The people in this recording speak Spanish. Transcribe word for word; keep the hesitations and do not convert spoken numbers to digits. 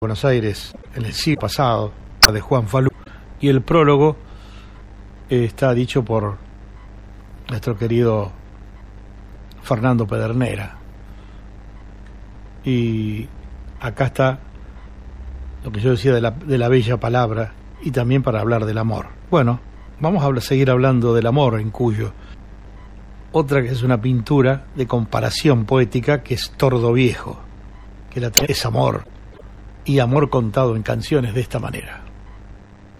Buenos Aires en el siglo pasado, de Juan Falú, y el prólogo eh, está dicho por nuestro querido Fernando Pedernera. Y acá está lo que yo decía de la, de la bella palabra, y también para hablar del amor. Bueno, vamos a seguir hablando del amor en Cuyo. Otra que es una pintura de comparación poética, que es Tordo Viejo, que la es amor, y amor contado en canciones de esta manera.